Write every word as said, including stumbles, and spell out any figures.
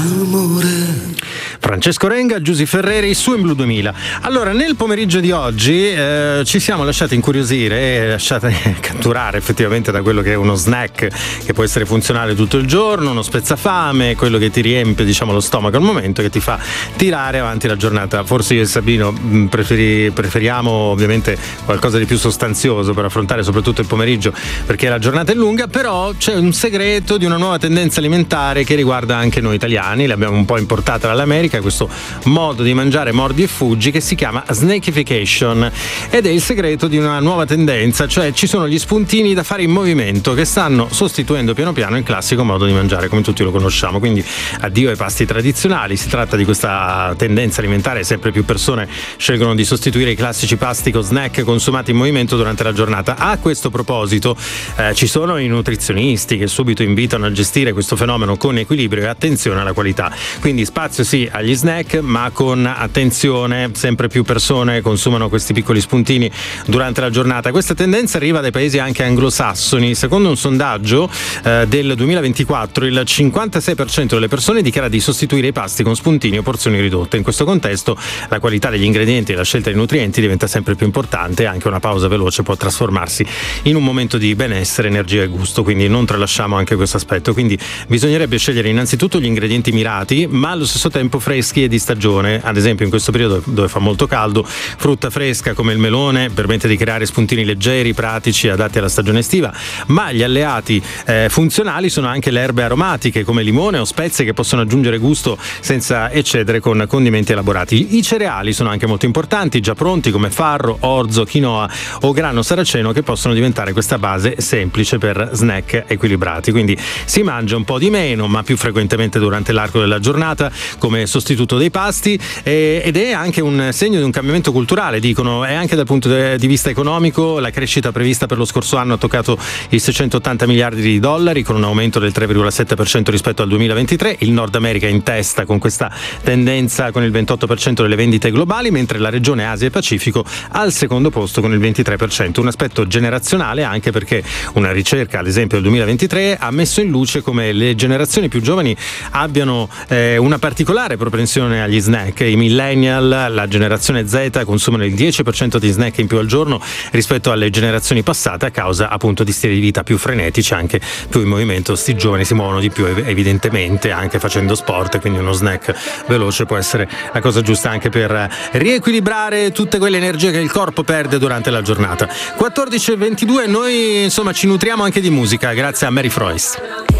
Francesco Renga, Giusy Ferreri su In Blu duemila. Allora, nel pomeriggio di oggi eh, ci siamo lasciati incuriosire e lasciati catturare effettivamente da quello che è uno snack che può essere funzionale tutto il giorno, uno spezzafame, quello che ti riempie, diciamo, lo stomaco al momento, che ti fa tirare avanti la giornata. Forse io e Sabino mh, preferi, preferiamo ovviamente qualcosa di più sostanzioso per affrontare soprattutto il pomeriggio, perché la giornata è lunga, però c'è un segreto di una nuova tendenza alimentare che riguarda anche noi italiani, l'abbiamo un po' importata dall'America, questo modo di mangiare mordi e fuggi che si chiama snackification, ed è il segreto di una nuova tendenza, cioè ci sono gli spuntini da fare in movimento che stanno sostituendo piano piano il classico modo di mangiare come tutti lo conosciamo, quindi addio ai pasti tradizionali. Si tratta di questa tendenza alimentare, sempre più persone scelgono di sostituire i classici pasti con snack consumati in movimento durante la giornata. A questo proposito eh, ci sono i nutrizionisti che subito invitano a gestire questo fenomeno con equilibrio e attenzione alla qualità, quindi spazio sì agli snack, ma con attenzione. Sempre più persone consumano questi piccoli spuntini durante la giornata. Questa tendenza arriva dai paesi anche anglosassoni. Secondo un sondaggio eh, del duemilaventiquattro, il cinquantasei per cento delle persone dichiara di sostituire i pasti con spuntini o porzioni ridotte. In questo contesto la qualità degli ingredienti e la scelta dei nutrienti diventa sempre più importante, e anche una pausa veloce può trasformarsi in un momento di benessere, energia e gusto, quindi non tralasciamo anche questo aspetto. Quindi bisognerebbe scegliere innanzitutto gli ingredienti mirati, ma allo stesso tempo freschi e di stagione. Ad esempio in questo periodo dove fa molto caldo, frutta fresca come il melone permette di creare spuntini leggeri, pratici, adatti alla stagione estiva, ma gli alleati eh, funzionali sono anche le erbe aromatiche come limone o spezie che possono aggiungere gusto senza eccedere con condimenti elaborati. I cereali sono anche molto importanti, già pronti come farro, orzo, quinoa o grano saraceno, che possono diventare questa base semplice per snack equilibrati. Quindi si mangia un po' di meno ma più frequentemente durante l'arco della giornata come sostituto dei pasti, eh, ed è anche un segno di un cambiamento culturale, dicono. È anche dal punto di vista economico. La crescita prevista per lo scorso anno ha toccato i seicentottanta miliardi di dollari, con un aumento del tre virgola sette per cento rispetto al duemilaventitré. Il Nord America è in testa con questa tendenza con il ventotto per cento delle vendite globali, mentre la regione Asia e Pacifico al secondo posto con il ventitré per cento. Un aspetto generazionale anche perché una ricerca, ad esempio del duemilaventitré, ha messo in luce come le generazioni più giovani abbiano eh, una particolare propensione agli snack. I millennial, la generazione Z, consumano il dieci per cento di snack in più al giorno rispetto alle generazioni passate, a causa appunto di stili di vita più frenetici, anche più in movimento. Sti giovani si muovono di più evidentemente anche facendo sport, quindi uno snack veloce può essere la cosa giusta anche per riequilibrare tutte quelle energie che il corpo perde durante la giornata. quattordici e ventidue, noi insomma ci nutriamo anche di musica grazie a Mary Froist.